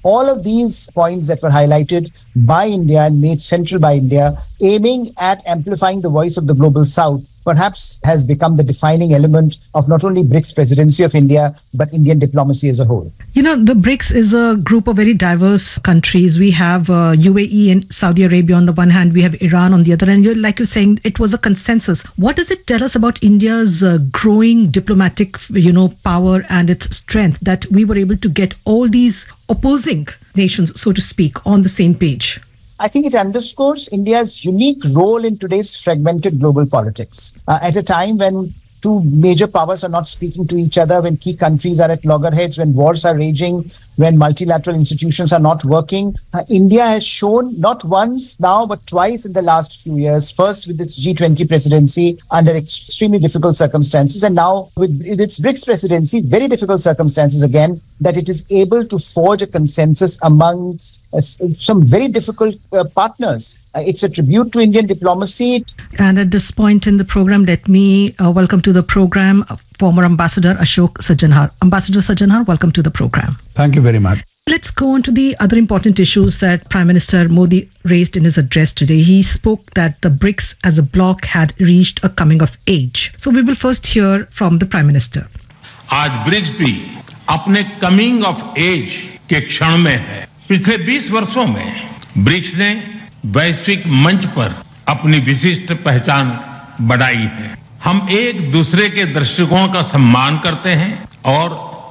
All of these points that were highlighted by India and made central by India, aiming at amplifying the voice of the global south, perhaps has become the defining element of not only BRICS presidency of India, but Indian diplomacy as a whole. You know, the BRICS is a group of very diverse countries. We have UAE and Saudi Arabia on the one hand, we have Iran on the other, and like you're saying, it was a consensus. What does it tell us about India's growing diplomatic, power and its strength that we were able to get all these opposing nations, so to speak, on the same page? I think it underscores India's unique role in today's fragmented global politics. At a time when two major powers are not speaking to each other, when key countries are at loggerheads, when wars are raging, when multilateral institutions are not working, India has shown not once now but twice in the last few years, first with its G20 presidency under extremely difficult circumstances, and now with its BRICS presidency, very difficult circumstances again, that it is able to forge a consensus amongst some very difficult partners. It's a tribute to Indian diplomacy. And at this point in the program, let me welcome to the program former Ambassador Ashok Sajjanhar. Ambassador Sajjanhar, welcome to the program. Thank you very much. Let's go on to the other important issues that Prime Minister Modi raised in his address today. He spoke that the BRICS as a bloc had reached a coming of age. So we will first hear from the Prime Minister. आज BRICS भी अपने coming of as के क्षण में है। पिछले 20 वर्षों में ब्रिक्स ने वैश्विक मंच पर अपनी विशिष्ट पहचान बढ़ाई है। हम एक दूसरे के दृष्टिकोण का सम्मान करते हैं और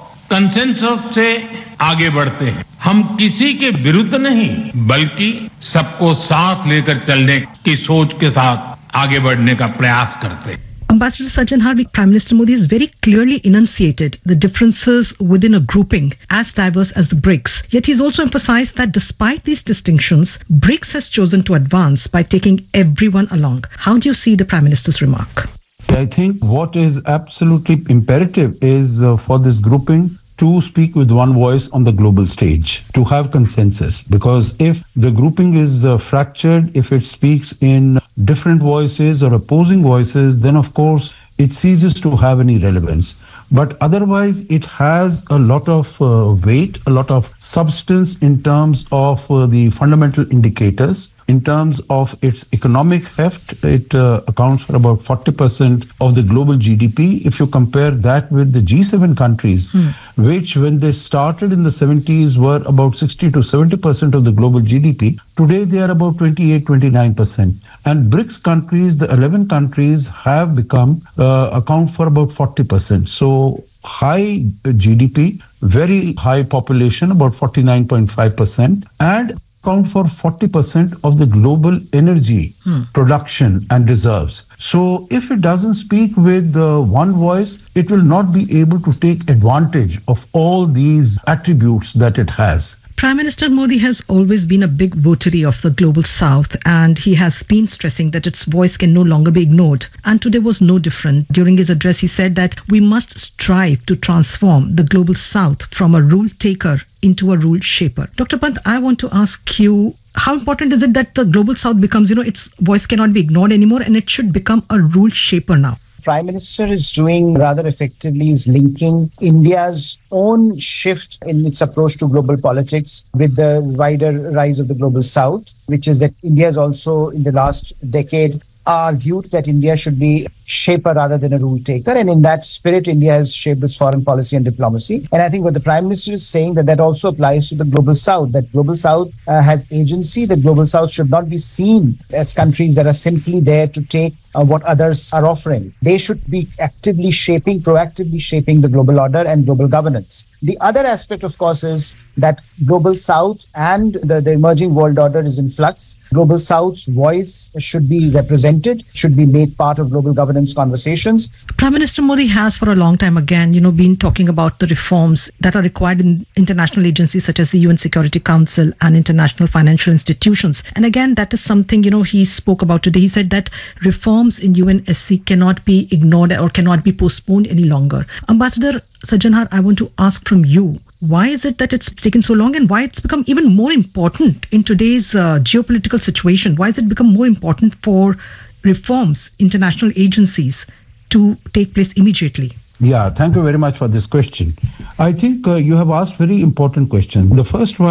कंसेंसस से आगे बढ़ते हैं। हम किसी के विरुद्ध नहीं बल्कि सबको साथ लेकर चलने की सोच के साथ आगे बढ़ने का प्रयास करते हैं। Ambassador Sajjanhar, Prime Minister Modi has very clearly enunciated the differences within a grouping as diverse as the BRICS. Yet he's also emphasized that despite these distinctions, BRICS has chosen to advance by taking everyone along. How do you see the Prime Minister's remark? I think what is absolutely imperative is for this grouping to speak with one voice on the global stage, to have consensus. Because if the grouping is fractured, if it speaks in different voices or opposing voices, then of course it ceases to have any relevance. But otherwise, it has a lot of weight, a lot of substance in terms of the fundamental indicators. In terms of its economic heft, it accounts for about 40% of the global GDP. If you compare that with the G7 countries, which when they started in the 70s were about 60 to 70% of the global GDP, today they are about 28-29%. And BRICS countries, the 11 countries have become, account for about 40%. So high GDP, very high population, about 49.5%, and account for 40% of the global energy production and reserves. So if it doesn't speak with one voice, it will not be able to take advantage of all these attributes that it has. Prime Minister Modi has always been a big votary of the Global South, and he has been stressing that its voice can no longer be ignored. And today was no different. During his address, he said that we must strive to transform the Global South from a rule taker into a rule shaper. Dr. Pant, I want to ask you, how important is it that the Global South becomes, its voice cannot be ignored anymore, and it should become a rule shaper now? Prime Minister is doing rather effectively is linking India's own shift in its approach to global politics with the wider rise of the Global South, which is that India has also in the last decade argued that India should be shaper rather than a rule taker, and in that spirit India has shaped its foreign policy and diplomacy. And I think what the Prime Minister is saying that also applies to the Global South, that Global South has agency, that Global South should not be seen as countries that are simply there to take what others are offering. They should be proactively shaping the global order and global governance. The other aspect, of course, is that Global South and the emerging world order is in flux. Global South's voice should be represented, should be made part of global governance conversations. Prime Minister Modi has for a long time again, been talking about the reforms that are required in international agencies such as the UN Security Council and international financial institutions. And again, that is something, he spoke about today. He said that reforms in UNSC cannot be ignored or cannot be postponed any longer. Ambassador Sajjanhar, I want to ask from you, why is it that it's taken so long and why it's become even more important in today's geopolitical situation? Why has it become more important for reforms, international agencies to take place immediately? Yeah, thank you very much for this question. I think you have asked very important questions. The first one